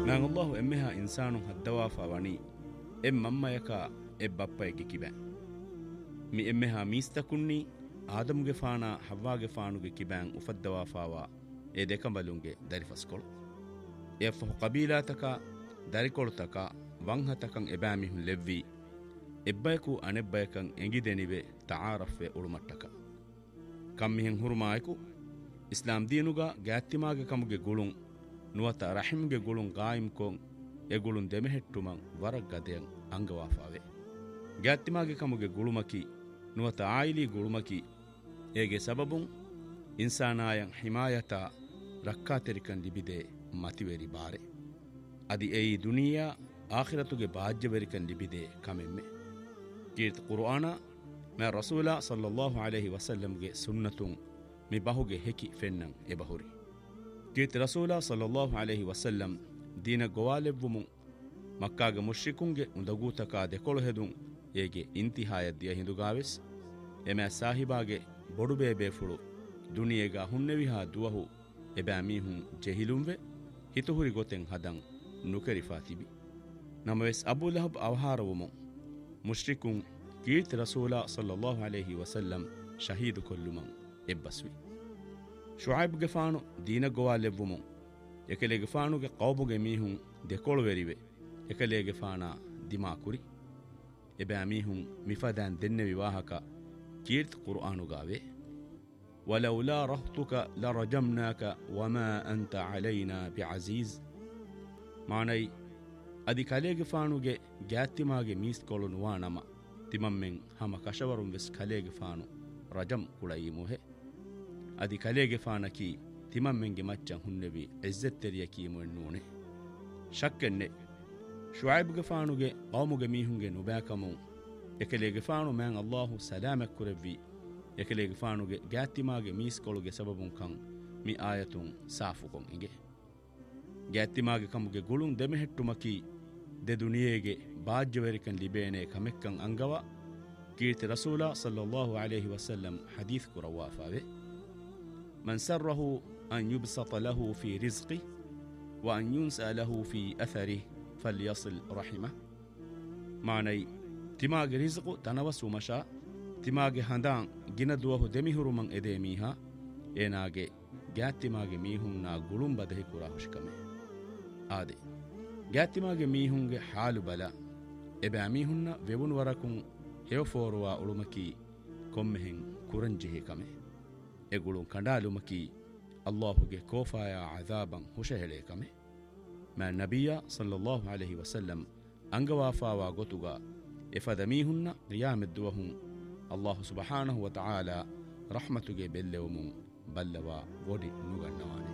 man Allah emmeha insanun haddawafa wani mammayaka bappayge kiba mi emmeha mistakunni ಆದಮ್ಗೆ ಫಾಣ ಹವ್ವಾಗೆ ಫಾಣುಗೆ ಕಿಬ್ಯಾಂ ಉಫದ್ದವಾಫಾವ ದೇಕಂಬಲುಂಗೆ ದರಿಫಸ್ಕೊಳು ಎಫ್ಫಹು ಕಬೀಲಾತಕ ದರಿಕೊಳುತಕ ವಂಹತಕಂ ಎಬಾಮಿಹುನ್ ಲೆವ್ವಿ ಎಬ್ಬಯಕು ಅನೆಬ್ಬಯಕಂ ಎಂಗಿದೆನಿವೆ ತಾರಫ್ವೆ ಉಳುಮಟ್ಟಕ ಕಮ್ಮಿಹೆಂ ಹುರುಮಾಯಕು ಇಸ್ಲಾಂ ದೀನುಗ ಗ್ಯಾತ್ತಿಮಾಗೆ ಕಮುಗೆ ಗುಳುಂ ನುವತ ರಹಿಮ್ಗೆ ಗುಳುಂ ಗಾಯಿಮ್ಕೊಂ ಎಗುಳುಂ ದೆಮೆಹೆಟ್ಟುಮಂ ವರಗ್ ಗದೆಯಂ ಅಂಗವಾಫಾವೆ ಗ್ಯಾತ್ತಿಮಾಗೆ ಕಮುಗೆ ಗುಳುಮಕಿ ನುವತ oily ಗುಳುಮಕಿ ಏಗೆ ಸಬಬುಂ ಇನ್ಸಾನಾಯಂ ಹಿಮಾಯತ ರಕ್ಕಾತೆರಿಕನ್ ಲಿಬಿದೆ ಮತಿವೆರಿ ಬಾರೆ ಅದಿ ಏಯಿ ದುನಿಯಾ ಆಖಿರತುಗೆ ಬಾಜ್ಯವೆರಿಕನ್ ಲಿಬಿದೆ ಕಮೆಮ್ಮೆ ಕೀರ್ತ ಕುರ್ಆನ ಮೆ ರಸೂಲ ಸಲ್ಲಲ್ಲಾಹು ಅಲೈಹಿ ವಸಲ್ಲಂಗೆ ಸುನ್ನತುಂ ಮಿ ಬಹುಗೆ ಹೆಕಿ ಫೆನ್ನಂ ಎಬಹುರಿ ಕೀರ್ತ ರಸೂಲ ಸಲ್ಲಲ್ಲಾಹು ಅಲೈಹಿ ವಸಲ್ಲಂ ದೀನ ಗೋವಾಲೆವ್ವುಮು ಮಕ್ಕಾಗ ಮುಶ್ರಿಕುಂಗೆ ಉಂದಗೂತಕ ದೆಕೊಳು ಹೆದುಂ ಏಗೆ ಇಂತಿಹಾಯದ್ದಿಯ ಹಿಂದುಗಾವೆಸ್ ಎಮೆ ಸಾಹಿಬಾಗೆ ಬೊಡುಬೇಬೇಫುಳು ದುನಿಯೆಗ ಹುನ್ನೆವಿಹಾ ದುವಹು ಎಬෑ ಮೀಹುಂ ಜೆಹಿಲುಂವೆ ಹಿತುಹುರಿ ಗೊತೆಂ ಹದಂ ನುಕರಿಫಾ ತಿಬಿ ನಮವೆಸ್ ಅಬೂಲಹಬ್ ಅವಹಾರವುಮು ಮುಶ್ರಿಕುಂ ಕೀರ್ತಿ ರಸೂಲ ಸಲ್ಲಲ್ಲಾಹು ಅಲೈಹಿ ವಸಲ್ಲಂ ಶಹೀದು ಕೊಲ್ಲುಮಂ ಎಬ್ಬಸ್ವಿ ಶುಐಬ್ ಗೆಫಾನು ದೀನ ಗೋವಾಲೆವ್ವುಮು ಎಕಲೆಗೆ ಫಾನುಗೆ ಕೌಬುಗೆ ಮೀಹುಂ ದೆಕೊಳುವೆರಿವೆ ಎಕಲೆಗೆ fauna ದಿಮಾಕುರಿ ಎಬෑ ಮೀಹುಂ ಮಿಫದಾನ್ ದೆನ್ನೆ ವಿವಾಹಕ ಕೀರ್ತಿ ಕುರ್ಆನುಗಾವೆ ವಲೌಲಾ ರಹ್ತುಕ ಲರಜಮ್ನಾಕ ವಮಾ ಅಂತ ಅಲೈನಾ ಬಿಅಜೀಜ್ ಮಾನೈ ಅದಿ ಕಲೆಗೆ ಫಾನುಗೆ ಗ್ಯಾತ್ತಿಮಾಗೆ ಮೀಸ್ಕೊಳು ನುವಾ ನಮ ತಿಮಮ್ಮೆಂ ಹಮ ಕಶವರುಂ ವೆಸ್ ಕಲೆಗೆ ಫಾನು ರಜಂ ಕುಳಯಿ ಮುಹೆ ಅದಿ ಕಲೆಗೆ ಫಾನಕಿ ತಿಮಮ್ಮೆಂಗೆ ಮಚ್ಚಂ ಹುನ್ನೆವಿ ಇಜ್ಜತ್ತೆರಿಯ ಕೀಮು ಎನ್ನೂಣೆ ಶಕ್ಕೆನ್ನೆ ಶುಐಬ್ಗೆ ಫಾನುಗೆ ಕೌಮುಗೆ ಮೀಹುಂಗೆ ನುಬ್ಯಾಕಮು ಎಕಲೆಗೆ ಫಾನು ಮ್ಯಾಂ ಅಲ್ಲಾಹು ಸಲಾಮಕ್ ಕುರೆವ್ವಿ ಎಕಲೆಗೆ ಫಾನುಗೆ ಗ್ಯಾತ್ತಿಮಾಗೆ ಮೀಸ್ಕೊಳುಗೆ ಸಬಬುಂ ಕಂ ಮಿ ಆಯತುಂ ಸಾಫುಕೊಂ ಇಂಗೆ ಗ್ಯಾತ್ತಿಮಾಗೆ ಕಮುಗೆ ಗುಳುಂ ದೆಮೆಹೆಟ್ಟುಮಕಿ ದೆ ದುನಿಯೆಗೆ ಬಾಜ್ಯವೆರಿಕನ್ ಲಿಬೇನೆ ಕಮೆಕ್ಕಂ ಅಂಗವ ಕೀರ್ತಿ ರಸೂಲ ಸಲ್ಲಲ್ಲಾಹು ಅಲೈಹಿ ವಸಲ್ಲಂ ಹದೀಸ್ ಕುರವಾಫಾವೆ ಮನ್ ಸರ್ರಹು ಅನ್ ಯುಬ್ಸತ ಲಹು ಫಿ ರಿಜ್ಕಿ ವ ಅನ್ ಯುನ್ಸಾ ಲಹು ಫಿ ಅಥರಿ ಫಲ್ಯಸಿಲ್ ರಹಿಮ ಮಾನೈ ತಿಮಾಗೆ ರಿಜ್ಕು ತನವಸು ಮಶಾ ತಿಮಾಗೆ ಹಂದಾಂ ಗಿನದುವಹು ದೆಮಿಹುರುಮಂ ಎದೆ ಮೀಹಾ ಏನಾಗೆ ಗ್ಯಾತ್ತಿಮಾಗೆ ಮೀಹುಂನ ಗುಳುಂ ಬದಹಿ ಕುರಾ ಹುಷ್ಕಮೆ ಆದೆ ಗ್ಯಾತ್ತಿಮಾಗೆ ಮೀಹುಂಗೆ ಹಾಲು ಬಲ ಎಬෑ ಮೀಹುನ್ನ ವೆವುನು ವರಕುಂ ಹೆವಫೋರುವ ಉಳುಮಕಿ ಕೊಮ್ಮೆಹೆಂ ಕುರಂಜಿಹಿ ಕಮೆ ಎಗುಳುಂ ಕಂಡಾಲುಮಕಿ ಅಲ್ಲಾಹುಗೆ ಕೋಫಾಯ ಅಜಾಬಂ ಹುಷಹೆಳೆ ಕಮೆ ಮಾ ನಬಿಯ ಸಲ್ಲಲ್ಲಾಹು ಅಲೈಹಿ ವಸಲ್ಲಂ ಅಂಗವಾಫಾವಾ ಗೊತುಗ ಎಫದ ಮೀಹುನ್ನ ರಿಯಾಮೆದ್ದುವಹುಂ ಅಲ್ಲಾಹು ಸುಬ್ಹಾನಹು ವ ತಆಲಾ ರಹ್ಮತುಗೆ ಬೆಲ್ಲೆವುಮು ಬಲ್ಲವ ಒಡಿ ನುಗಣ್ಣವಾನೆ